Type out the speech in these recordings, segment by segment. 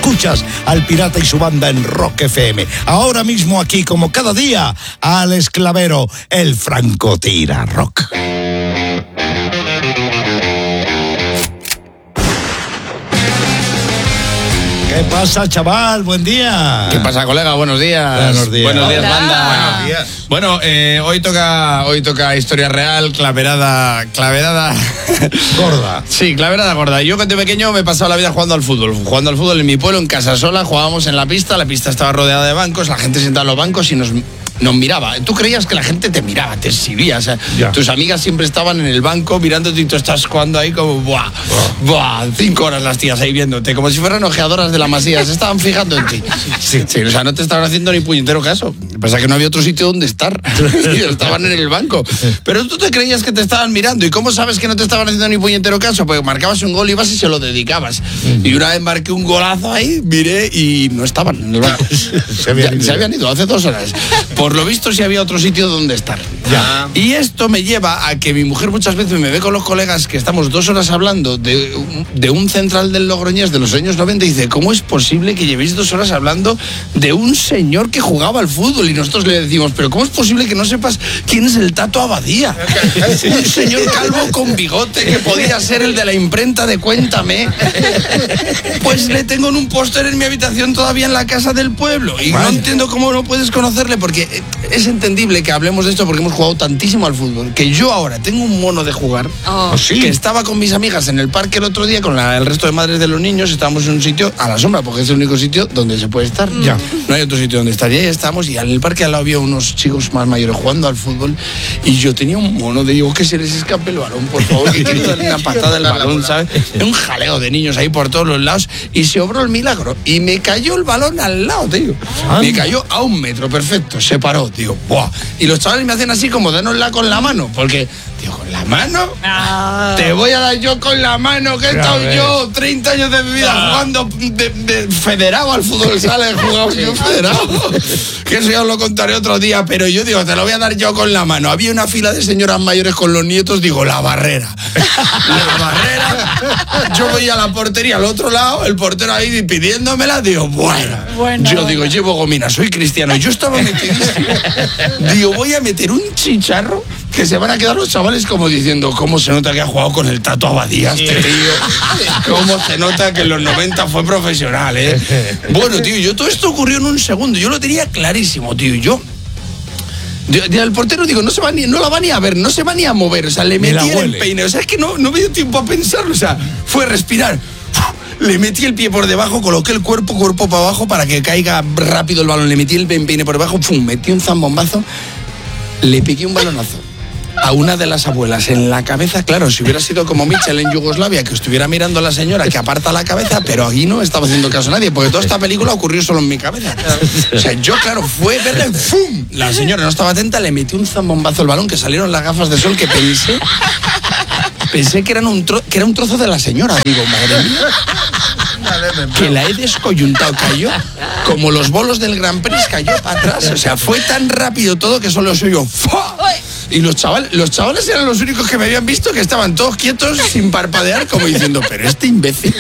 Escuchas al Pirata y su banda en Rock FM. Ahora mismo aquí, como cada día, Alex Clavero, el Francotira Rock. ¿Qué pasa, chaval? Buen día. ¿Qué pasa, colega? Buenos días. Buenos días. Buenos días, Hola. banda. Buenos días. Bueno, hoy toca historia real, claverada. Gorda. Sí, claverada gorda. Yo cuando pequeño me he pasado la vida jugando al fútbol en mi pueblo, en Casasola. Jugábamos en la pista estaba rodeada de bancos, la gente sentada en los bancos y nos miraba. Tú creías que la gente te miraba, te exhibía. O sea, tus amigas siempre estaban en el banco mirándote y tú estás jugando ahí como, ¡buah! 5 horas las tías ahí viéndote, como si fueran ojeadoras de la Masía. Se estaban fijando en ti. Sí, o sea, no te estaban haciendo ni puñetero caso. Pasa que no había otro sitio donde estar. Estaban en el banco. Pero tú te creías que te estaban mirando. ¿Y cómo sabes que no te estaban haciendo ni puñetero caso? Porque marcabas un gol, ibas y se lo dedicabas. Y una vez marqué un golazo ahí, miré y no estaban en el banco. Se habían ido hace 2 horas. Por lo visto sí había otro sitio donde estar. Ya. Y esto me lleva a que mi mujer muchas veces me ve con los colegas que estamos 2 horas hablando de un central del Logroñés de los años 90 y dice, ¿cómo es posible que llevéis 2 horas hablando de un señor que jugaba al fútbol? Y nosotros le decimos, pero ¿cómo es posible que no sepas quién es el Tato Abadía? Un señor calvo con bigote que podía ser el de la imprenta de Cuéntame. Pues le tengo en un póster en mi habitación todavía en la casa del pueblo. Y no entiendo cómo no puedes conocerle, porque es entendible que hablemos de esto porque hemos jugado tantísimo al fútbol, que yo ahora tengo un mono de jugar, que estaba con mis amigas en el parque el otro día con el resto de madres de los niños. Estábamos en un sitio a la sombra, porque es el único sitio donde se puede estar. Ya. No hay otro sitio donde estar. Y ahí estamos, y en el parque al lado había unos chicos más mayores jugando al fútbol, y yo tenía un mono de, digo, que se les escape el balón, por favor, que quiero darle una patada al balón, ¿sabes? Un jaleo de niños ahí por todos los lados, y se obró el milagro, y me cayó el balón al lado, tío. Me cayó a 1 metro, perfecto, se paró, tío. ¡Buah! Y los chavales me hacen así como, danosla con la mano, porque, tío, ¿con la mano? Te voy a dar yo con la mano, que he estado yo 30 años de mi vida jugando de federado al fútbol sala, he jugado yo federado. Que eso ya os lo contaré otro día, pero yo digo, te lo voy a dar yo con la mano. Había una fila de señoras mayores con los nietos, digo, la barrera. La barrera. Yo voy a la portería al otro lado, el portero ahí pidiéndomela, digo, bueno. Yo digo, llevo gomina, soy cristiano. Yo estaba metidísimo. Digo, voy a meter un chicharro que se van a quedar los chavales como diciendo, ¿cómo se nota que ha jugado con el Tato Abadía este tío? ¿Cómo se nota que en los 90 fue profesional, Bueno, tío, todo esto ocurrió en un segundo. Yo lo tenía clarísimo, tío. El portero, digo, no la va ni a ver, no se va ni a mover. O sea, le metí el empeine. O sea, es que no me dio tiempo a pensarlo. O sea, fue respirar. Le metí el pie por debajo, coloqué el cuerpo para abajo para que caiga rápido el balón. Le metí el empeine por debajo, metí un zambombazo, le piqué un balonazo a una de las abuelas en la cabeza. Claro, si hubiera sido como Mitchell en Yugoslavia, que estuviera mirando a la señora que aparta la cabeza, pero aquí no estaba haciendo caso a nadie, porque toda esta película ocurrió solo en mi cabeza. O sea, yo, claro, fue verla y ¡fum! La señora no estaba atenta, le metí un zambombazo al balón, que salieron las gafas de sol, que pensé que era un trozo de la señora. Digo, madre mía, que la he descoyuntado. Cayó como los bolos del Grand Prix, cayó para atrás. O sea, fue tan rápido todo que solo soy yo. Y los chavales eran los únicos que me habían visto, que estaban todos quietos sin parpadear, como diciendo, pero este imbécil,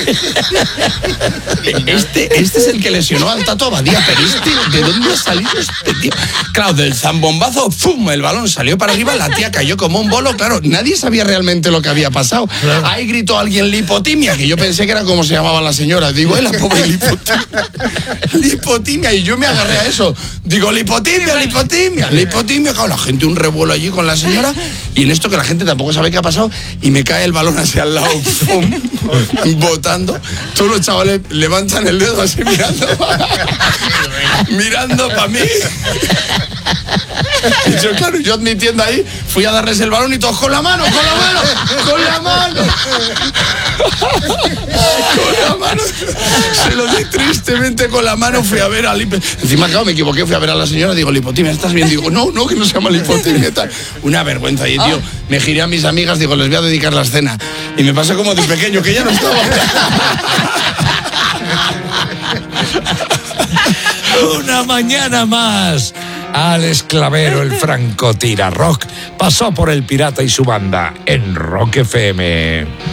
este es el que lesionó al Tato Abadía, pero ¿de dónde ha salido este tío? Claro, del zambombazo, ¡pum!, el balón salió para arriba, la tía cayó como un bolo. Claro, nadie sabía realmente lo que había pasado. Ahí gritó alguien lipotimia, que yo pensé que era como se llamaba la señora. Digo, la pobre lipotimia, y yo me agarré a eso. Digo, lipotimia. Claro, la gente un revuelo allí con la señora, y en esto que la gente tampoco sabe qué ha pasado, y me cae el balón hacia al lado, ¡pum!, botando. Todos los chavales levantan el dedo así mirando para mí. Y yo, claro, yo admitiendo ahí, fui a darles el balón y todos con la mano. Se lo di tristemente con la mano, fui a ver a encima, claro, me equivoqué, fui a ver a la señora, digo, lipotimia, ¿estás bien? Digo, no, que no se llama lipotimia, tal. Una vergüenza. Y, tío, me giré a mis amigas, digo, les voy a dedicar la escena. Y me pasó como de pequeño, que ya no estaba. Una mañana más. Alex Clavero, el Francotira Rock, pasó por el Pirata y su banda en Rock FM.